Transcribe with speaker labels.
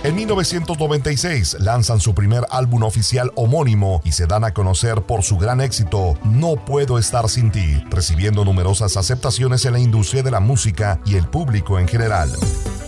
Speaker 1: En 1996 lanzan su primer álbum oficial homónimo y se dan a conocer por su gran éxito No Puedo Estar Sin Ti, recibiendo numerosas aceptaciones en la industria de la música y el público en general.